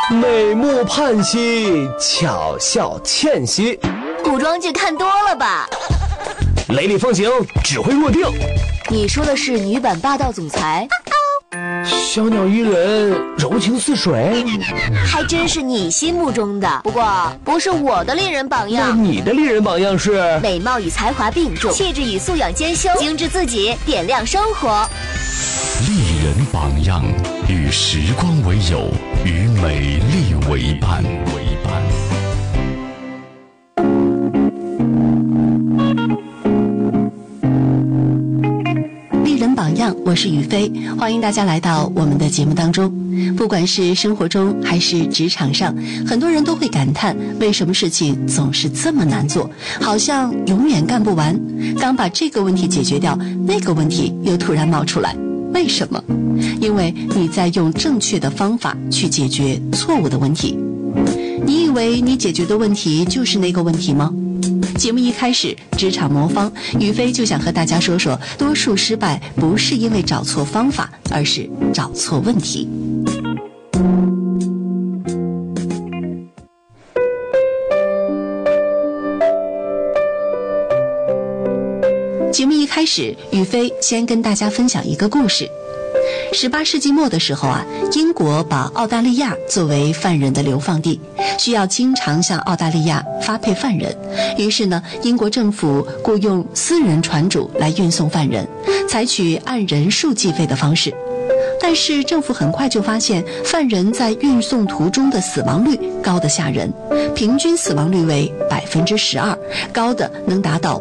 美目盼兮，巧笑倩兮。 古装剧看多了吧？ 雷厉风行，指挥若定。 你说的是女版霸道总裁？ 小鸟依人，柔情似水。 还真是你心目中的，不过不是我的丽人榜样。 那你的丽人榜样是？ 美貌与才华并重，气质与素养兼修，精致自己，点亮生活。 丽人榜样，与时光为友，与美丽为伴。 我是雨飞，欢迎大家来到我们的节目当中。不管是生活中还是职场上，很多人都会感叹为什么事情总是这么难做，好像永远干不完。刚把这个问题解决掉，那个问题又突然冒出来，为什么？因为你在用正确的方法去解决错误的问题。你以为你解决的问题就是那个问题吗？节目一开始，职场魔方雨飞就想和大家说说，多数失败不是因为找错方法，而是找错问题。节目一开始，雨飞先跟大家分享一个故事。18世纪末的时候英国把澳大利亚作为犯人的流放地，需要经常向澳大利亚发配犯人。于是呢，英国政府雇用私人船主来运送犯人，采取按人数计费的方式。但是政府很快就发现，犯人在运送途中的死亡率高得吓人，平均死亡率为12%，高的能达到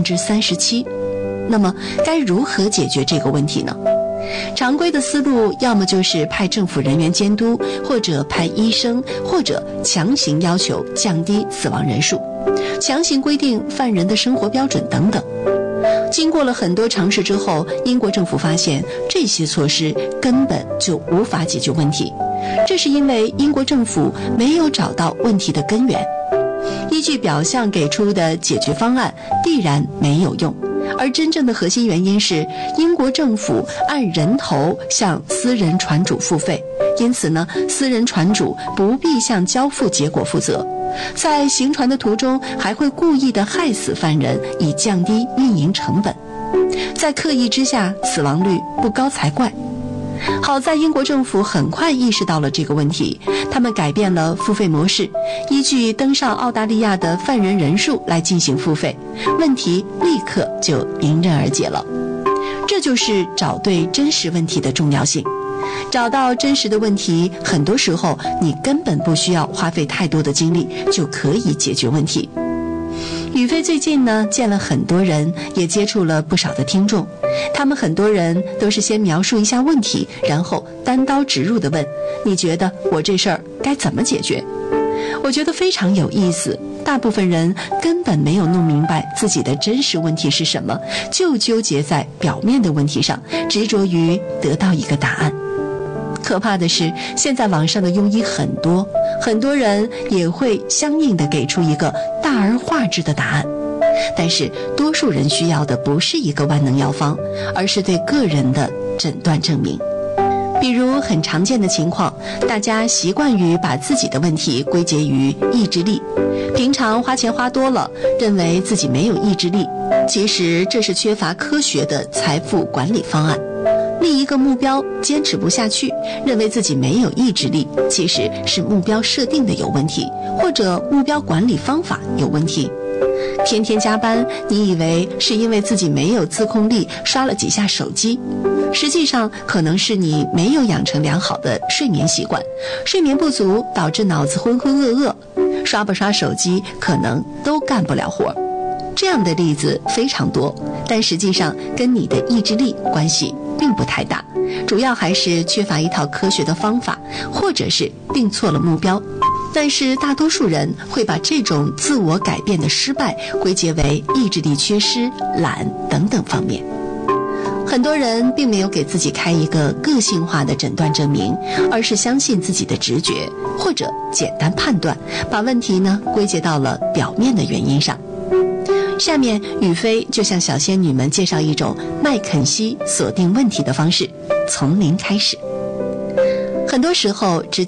37%。那么该如何解决这个问题呢？常规的思路要么就是派政府人员监督，或者派医生，或者强行要求降低死亡人数，强行规定犯人的生活标准等等。经过了很多尝试之后，英国政府发现这些措施根本就无法解决问题，这是因为英国政府没有找到问题的根源。依据表象给出的解决方案必然没有用，而真正的核心原因是英国政府按人头向私人船主付费，因此呢，私人船主不必向交付结果负责，在行船的途中还会故意的害死犯人，以降低运营成本。在刻意之下，死亡率不高才怪。好在英国政府很快意识到了这个问题，他们改变了付费模式，依据登上澳大利亚的犯人人数来进行付费，问题立刻就迎刃而解了。这就是找对真实问题的重要性。找到真实的问题，很多时候你根本不需要花费太多的精力就可以解决问题。雨飞最近呢见了很多人，也接触了不少的听众，他们很多人都是先描述一下问题，然后单刀直入地问，你觉得我这事儿该怎么解决？我觉得非常有意思，大部分人根本没有弄明白自己的真实问题是什么，就纠结在表面的问题上，执着于得到一个答案。可怕的是，现在网上的庸医很多，很多人也会相应的给出一个大而化之的答案，但是多数人需要的不是一个万能药方，而是对个人的诊断证明。比如很常见的情况，大家习惯于把自己的问题归结于意志力，平常花钱花多了，认为自己没有意志力，其实这是缺乏科学的财富管理方案。立一个目标坚持不下去，认为自己没有意志力，其实是目标设定的有问题，或者目标管理方法有问题。天天加班，你以为是因为自己没有自控力，刷了几下手机，实际上可能是你没有养成良好的睡眠习惯，睡眠不足导致脑子浑浑噩噩，刷不刷手机可能都干不了活。这样的例子非常多，但实际上跟你的意志力关系并不太大，主要还是缺乏一套科学的方法，或者是定错了目标。但是大多数人会把这种自我改变的失败归结为意志力缺失、懒等等方面。很多人并没有给自己开一个个性化的诊断证明，而是相信自己的直觉，或者简单判断，把问题呢归结到了表面的原因上。下面雨飞就向小仙女们介绍一种麦肯锡锁定问题的方式，从零开始。很多时候